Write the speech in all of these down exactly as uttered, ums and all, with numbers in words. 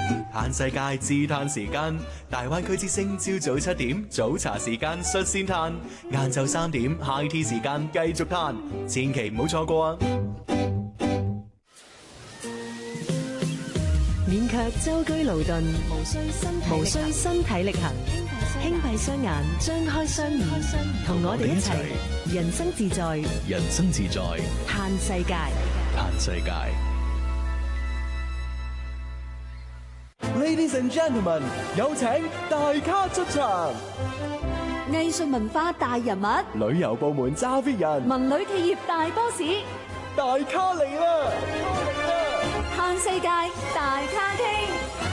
嘆世界自嘆時間，大灣區之聲朝早七點早茶時間率先嘆，晏晝三點 high tea 時間繼續嘆，千祈唔好錯過啊！ 免卻舟車勞頓， 無需身體無需身體力行，輕閉雙眼，張開雙耳，同我哋一齊人生自在， 人生自在， 嘆世界， 嘆世界。Ladies and gentlemen， 有請大咖出場。 藝術文化大人物， 旅遊部門揸 fit 人， 文旅企業大 boss， 大咖嚟啦！ 嘆世界大咖傾。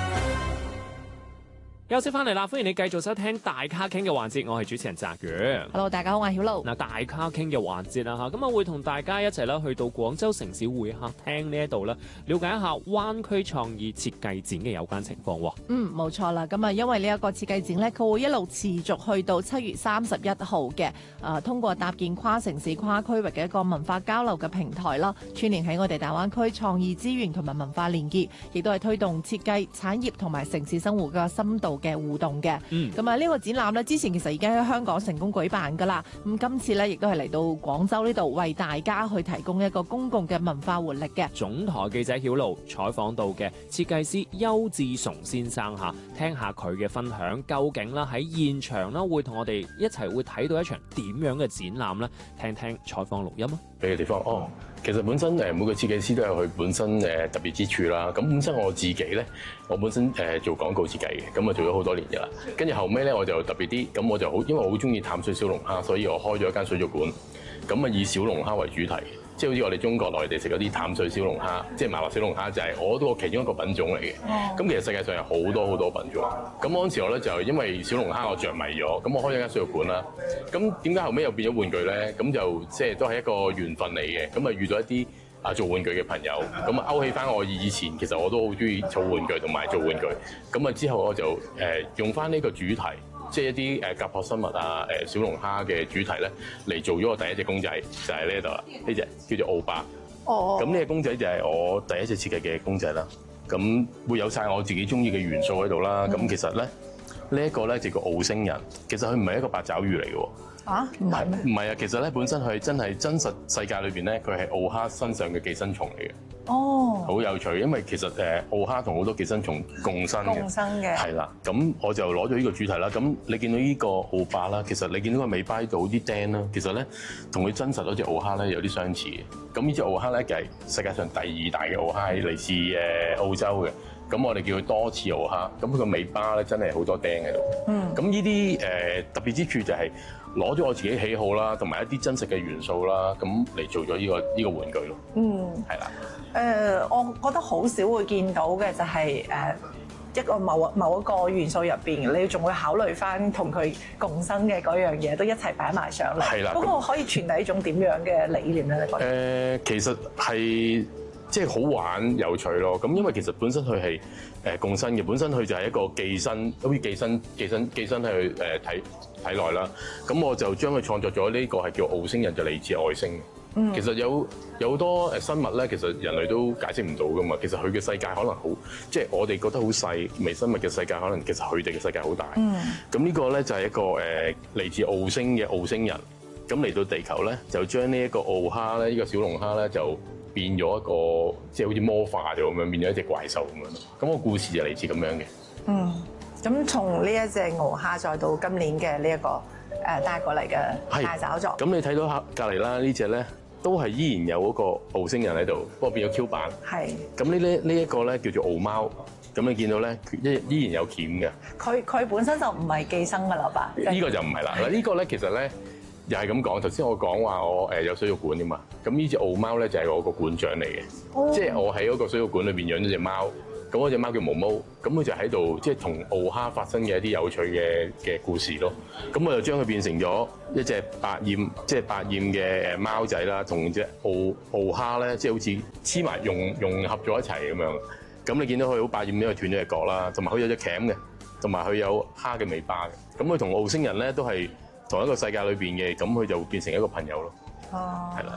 休息翻嚟啦，歡迎你繼續收聽大咖傾嘅環節，我係主持人澤宇。 Hello， 大家好，我係曉露。 嗱，大咖傾嘅環節啦嚇，咁啊會同大家一齊啦去到廣州城市會客廳呢一度啦，了解一下灣區創意設計展嘅有關情況喎。 嗯，冇錯啦。咁啊，因為呢一個設計展咧，佢會一路持續去到七月三十一號嘅。誒、呃，通過搭建跨城市、跨區域嘅一個文化交流嘅平台啦，串聯喺我哋大灣區創意資源同埋文化連結，亦都係推動設計產業同埋城市生活嘅深度嘅互動嘅。 嗯， 咁啊呢個展覽呢，之前其實已經喺香港成功舉辦噶啦。咁今次呢，亦都係嚟到廣州呢度為大家去提供一個公共嘅文化活力嘅。 總台記者曉露採訪到嘅設計師邱志崇先生嚇，聽下佢嘅分享，究竟啦喺現場啦會同我哋一齊會睇到一場點樣嘅展覽呢？聽聽採訪錄音啊！ 俾嘅地方哦，其實本身誒每個設計師都有佢本身誒特別之處啦。咁本身我自己咧，我本身誒做廣告設計嘅，咁啊做咗好多年嘅啦。跟住後尾咧我就特別啲，咁我就好，因為我好中意淡水小龍蝦，所以我開咗一間水族館，咁啊以小龍蝦為主題。即係好似我哋中國內地食嗰啲淡水小龍蝦，即係麻辣小龍蝦就係我嗰個其中一個品種嚟嘅。咁、oh. 其實世界上有好多好多品種。咁嗰陣時我咧就因為小龍蝦我着迷咗，咁我開咗間水族館啦。咁點解後尾又變咗玩具咧？咁就即係都係一個緣分嚟嘅。咁啊遇到一啲啊做玩具嘅朋友，咁啊勾起翻我以前其實我都好中意做玩具同埋做玩具。咁啊之後我就誒、呃、用翻呢個主題。即係一啲誒甲殼生物啊、誒小龍蝦嘅主題咧，嚟做咗我第一隻公仔，就係呢度啦。呢隻叫做奧巴。哦。咁呢隻公仔就係我第一隻設計嘅公仔啦。咁會有晒我自己中意嘅元素喺度啦。咁、嗯、其實咧，呢、這、一個咧就叫澳星人。其實佢唔係一個八爪魚嚟嘅喎。 啊？唔係咩？ 唔係啊，其實咧本身佢真係真實世界裏邊咧，佢係澳蝦身上嘅寄生蟲嚟嘅。哦，好有趣，因為其實誒澳蝦同好多寄生蟲共生嘅， 共生嘅係啦。咁我就攞咗呢個主題啦。咁你見到呢個澳巴啦，其實你見到個尾巴度啲釘啦，其實咧同佢真實嗰隻澳蝦咧有啲相似嘅。咁呢隻澳蝦咧就係世界上第二大嘅澳蝦，嚟自誒澳洲嘅。咁我哋叫佢多翅澳蝦。咁佢個尾巴咧真係好多釘喺度。嗯。咁呢啲誒特別之處就係攞咗我自己喜好啦，同埋一啲真實嘅元素啦，咁嚟做咗呢個呢個玩具咯。嗯，係啦。 誒、呃，我覺得好少會見到嘅就係、是、誒、呃、一個某某一個元素入邊，你仲會考慮翻同佢共生嘅嗰樣嘢，都一齊擺埋上嚟。係啦。嗰個可以傳遞一種點樣嘅理念咧？你覺得？誒、 呃，其實係即係好玩有趣咯。咁因為其實本身佢係誒共生嘅，本身佢就係一個寄生，好似寄生寄生寄生喺佢誒體體內啦。咁我就將佢創作咗呢個係叫澳星人，就嚟自外星。嗯、其實有有好多誒生物咧，其實人類都解釋唔到噶嘛。其實佢嘅世界可能好，即係我哋覺得好細微生物嘅世界，可能其實佢哋嘅世界好大。嗯。咁呢個咧就係一個誒嚟自澳星嘅澳星人，咁嚟到地球咧，就將呢一個澳蝦咧，呢、呢個小龍蝦咧，就變咗一個即係好似魔化咗咁樣，變咗一隻怪獸咁樣。咁個故事就嚟自咁樣嘅。 嗯。咁從呢一隻澳蝦再到今年嘅呢一個誒帶過嚟嘅大找作。咁你睇到隔離啦，呢隻咧。都係依然有嗰個澳星人喺度，不過變咗 Q 版。係。咁呢呢呢一個咧叫做澳貓，咁你見到咧依依然有鉗嘅。 佢佢本身就唔係寄生㗎啦吧？ 呢個就唔係啦。嗱呢個咧其實咧又係咁講。頭先我講話我誒有水族館㗎嘛，咁呢隻澳貓咧就係我個館長嚟嘅，哦、即係我喺嗰個水族館裏邊養咗隻貓。咁嗰隻貓叫毛毛，咁佢就喺度即係同澳蝦發生嘅一啲有趣嘅嘅故事咯。咁我就將佢變成咗一隻百厭，即係百厭嘅誒貓仔啦，同隻澳澳蝦咧，即係好似黐埋融融合咗一齊咁樣。咁你見到佢好百厭，因為斷咗隻角啦，同埋佢有隻鉗嘅，同埋佢有蝦嘅尾巴嘅。咁佢同澳星人咧都係同一個世界裏邊嘅，咁佢就變成一個朋友咯。哦，係啦。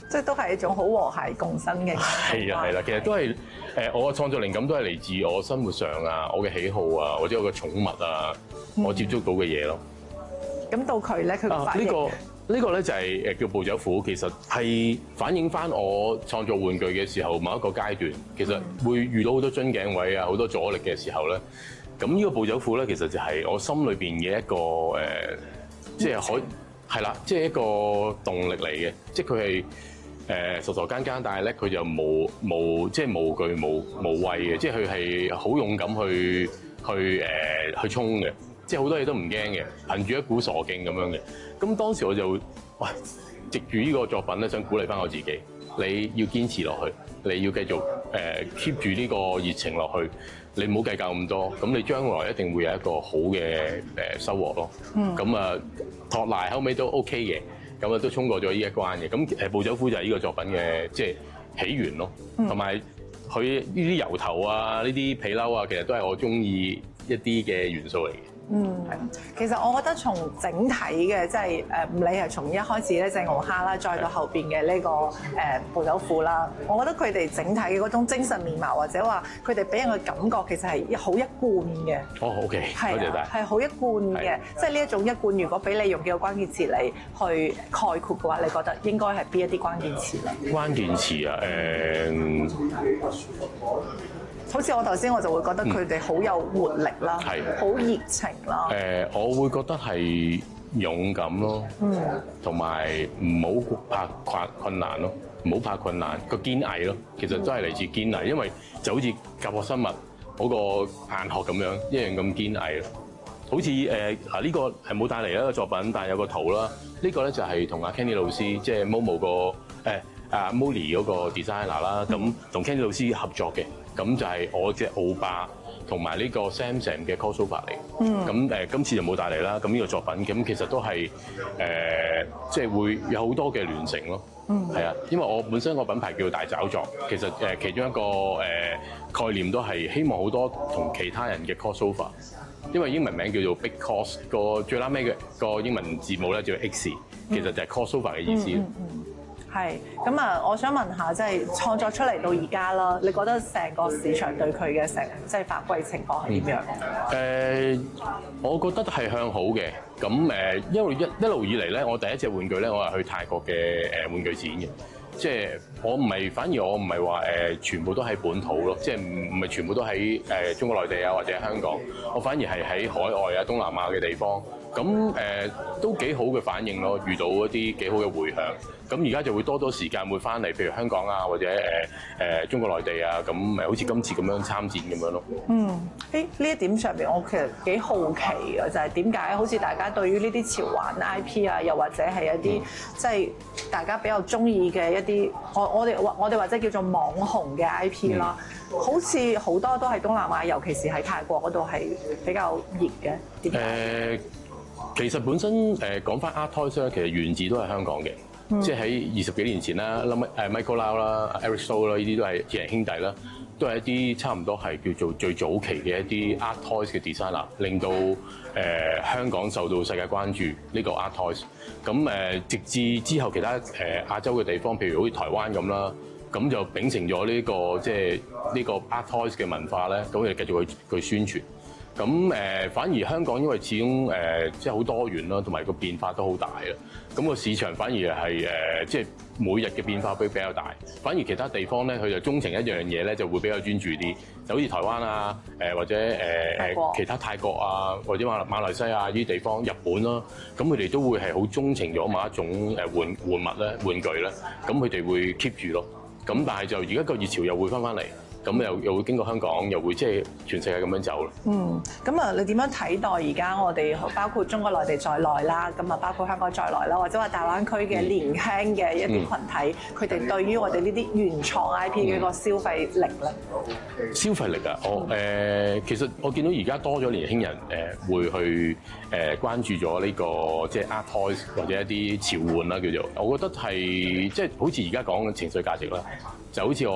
即係都係一種好和諧共生嘅。 係啊係啦，其實都係誒我嘅創作靈感都係嚟自我生活上啊，我嘅喜好啊，或者我嘅寵物啊，我接觸到嘅嘢咯。 咁到佢咧，佢啊呢個。呢個咧就係誒叫暴走虎，其實係反映翻我創作玩具嘅時候某一個階段，其實會遇到好多樽頸位啊，好多阻力嘅時候咧，咁呢個暴走虎咧其實就係我心裏邊嘅一個誒，即係可係啦，即係一個動力嚟嘅，即係佢係誒傻傻更更，但係咧佢就無無即係無懼無無畏嘅，即係佢係好勇敢去去誒、呃、去衝嘅。即係好多嘢都唔驚嘅，憑住一股傻勁咁樣嘅。咁當時我就喂，藉住呢個作品咧，想鼓勵翻我自己，你要堅持落去，你要繼續誒 keep 住呢個熱情落去，你唔好計較咁多，咁你將來一定會有一個好嘅誒收穫咯。嗯。咁啊，托賴後尾都 OK 嘅，咁啊都衝過咗呢一關嘅。咁誒暴走虎就係呢個作品嘅即係起源咯，同埋佢呢啲油頭啊、呢啲皮褸啊，其實都係我中意一啲嘅元素嚟嘅。 嗯，其實我覺得從整體嘅，即係誒唔理係從一開始咧隻牛蝦啦，再到後邊嘅呢個誒暴走虎啦，我覺得佢哋整體嘅嗰種精神面貌，或者話佢哋俾人嘅感覺，其實係好一貫嘅。 哦 ，OK，多謝晒。 係好一貫嘅，即係呢一種一貫。如果俾你用幾個關鍵詞嚟去概括嘅話，你覺得應該係邊一啲關鍵詞咧？ 關鍵詞啊，誒、嗯。 好似我頭先我就會覺得佢哋好有活力啦，好熱情啦。 誒，我會覺得係勇敢咯，同埋唔好怕困困難咯，唔好怕困難，個堅毅咯。其實都係嚟自堅毅，因為就好似甲殼生物嗰個硬殼咁樣，一樣咁堅毅咯。好似誒啊呢個係冇帶嚟一個作品，但係有個圖啦。呢個咧就係同阿 Kenny 老師，即係 Momo 個誒阿 Molly 嗰個 designer 啦，咁同 Kenny 老師合作嘅。咁就係我隻奧霸同埋呢個 Sam Sam 嘅 crossover 嚟，咁誒今次就冇帶嚟啦。咁呢個作品咁其實都係誒，即係會有好多嘅聯乘咯。係啊，因為我本身個品牌叫大找作，其實誒其中一個誒概念都係希望好多同其他人嘅 crossover，因為英文名叫做 Big Cross， 個最拉尾嘅個英文字母咧叫 X， 其實就係 crossover 嘅意思。嗯嗯嗯係，咁啊，我想問下，即係創作出嚟到而家啦，你覺得成個市場對佢嘅成即係反饋情況係點樣？誒、 嗯呃，我覺得係向好嘅。咁誒，一路一一路以嚟咧，我第一隻玩具咧，我係去泰國嘅誒玩具展嘅。即係我唔係，反而我唔係話誒全部都喺本土咯，即係唔唔係全部都喺誒中國內地啊或者香港，我反而係喺海外啊東南亞嘅地方。咁誒、呃、都幾好嘅反應咯，遇到一啲幾好嘅迴響。咁而家就會多多時間會翻嚟，譬如香港啊，或者誒誒、呃、中國內地啊，咁誒好似今次咁樣參展咁樣咯。嗯， 誒呢一點上邊，我其實幾好奇嘅，就係點解好似大家對於呢啲潮玩 I P 啊，又或者係一啲、嗯、即係大家比較中意嘅一啲，我我哋我哋或者叫做網紅嘅 I P 啦、嗯，好似好多都係東南亞，尤其是喺泰國嗰度係比較熱嘅。點解？呃其實本身誒講翻 Art Toys 咧，其實源自都係香港嘅，嗯、即係喺二十幾年前啦，誒 Michael Lau 啦、Eric So 啦，呢啲都係鐵人兄弟啦，都係一啲差唔多係叫做最早期嘅一啲 Art Toys 嘅 designer，令到誒、呃、香港受到世界關注呢個 Art Toys。咁誒直至之後其他誒亞洲嘅地方，譬如好似台灣咁啦，咁就秉承咗呢個即係呢個 Art Toys 嘅文化咧，咁就繼續去去宣傳。咁誒、呃，反而香港因為始終誒、呃、即係好多元啦，同埋個變化都好大啦。咁、個市場反而係誒、呃、即係每日嘅變化比比較大。反而其他地方咧，佢就鍾情一樣嘢咧，就會比較專注啲。就好似台灣啊，誒、呃、或者誒誒、呃、其他泰國啊，或者馬馬來西亞呢啲地方、日本啦，咁佢哋都會係好鍾情咗某一種誒玩玩物咧、玩具咧。咁佢哋會 keep 住咯。咁但係就而家個熱潮又會翻翻嚟。咁又又會經過香港，又會即係全世界咁樣走咯。嗯， 咁啊，你點樣睇待而家我哋包括中國內地在內啦，咁啊包括香港在內啦，或者話大灣區嘅年輕嘅一啲群體，佢哋、嗯、對於我哋呢啲原創 I P 嘅一個消費力咧、 嗯？消費力啊，我誒、呃、其實我見到而家多咗年輕人誒、呃、會去誒、呃、關注咗呢、這個即係 Art Toys 或者一啲潮玩啦叫做，我覺得係即係好似而家講嘅情緒價值啦。就好似我